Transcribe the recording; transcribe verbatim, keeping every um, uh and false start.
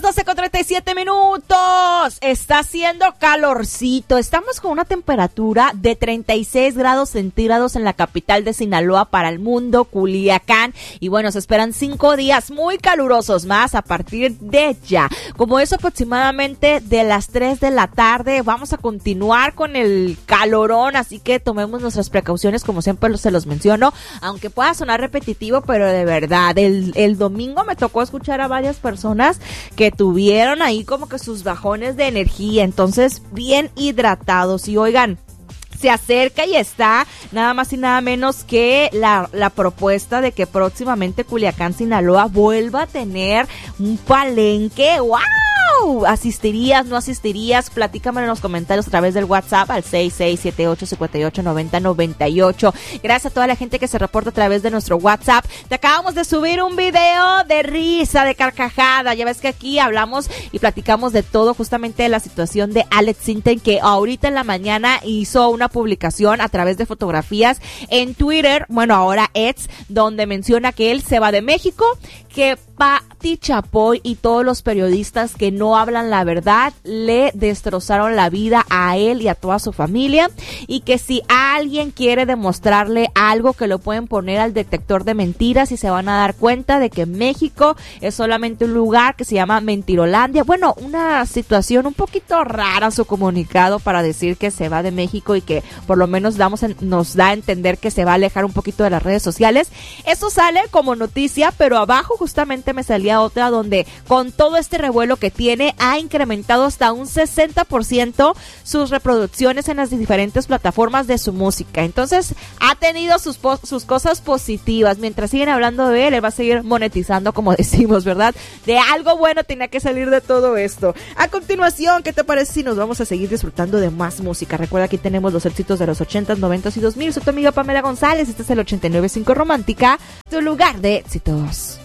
doce con treinta y siete minutos. Está haciendo calorcito. Estamos con una temperatura de treinta y seis grados centígrados en la capital de Sinaloa para el mundo, Culiacán. Y bueno, se esperan cinco días muy calurosos más a partir de ya. Como eso aproximadamente de las tres de la tarde, vamos a continuar con el calorón. Así que tomemos nuestras precauciones, como siempre se los menciono. Aunque pueda sonar repetitivo, pero de verdad, el, el domingo me tocó escuchar a varias personas que tuvieron ahí como que sus bajones de energía, entonces bien hidratados. Y oigan, se acerca y está nada más y nada menos que la, la propuesta de que próximamente Culiacán, Sinaloa vuelva a tener un palenque. ¡Wow! ¿Asistirías, no asistirías? Platícame en los comentarios a través del WhatsApp al seis seis siete ocho cinco ocho nueve cero nueve ocho. Gracias a toda la gente que se reporta a través de nuestro WhatsApp. Te acabamos de subir un video de risa, de carcajada. Ya ves que aquí hablamos y platicamos de todo, justamente de la situación de Alex Sintek, que ahorita en la mañana hizo una publicación a través de fotografías en Twitter, bueno, ahora X, donde menciona que él se va de México, que Pati Chapoy y todos los periodistas que no hablan la verdad le destrozaron la vida a él y a toda su familia, y que si alguien quiere demostrarle algo, que lo pueden poner al detector de mentiras y se van a dar cuenta de que México es solamente un lugar que se llama Mentirolandia. Bueno, una situación un poquito rara su comunicado para decir que se va de México y que por lo menos damos en, nos da a entender que se va a alejar un poquito de las redes sociales. Eso sale como noticia, pero abajo justamente me salía otra donde con todo este revuelo que tiene ha incrementado hasta un sesenta por ciento sus reproducciones en las diferentes plataformas de su música. Entonces ha tenido sus, po- sus cosas positivas. Mientras siguen hablando de él, él va a seguir monetizando, como decimos, ¿verdad? De algo bueno tenía que salir de todo esto. A continuación, ¿qué te parece si nos vamos a seguir disfrutando de más música? Recuerda, aquí tenemos los éxitos de los ochentas, noventas y dos mil. Soy tu amiga Pamela González. Este es el ochenta y nueve punto cinco Romántica, tu lugar de éxitos.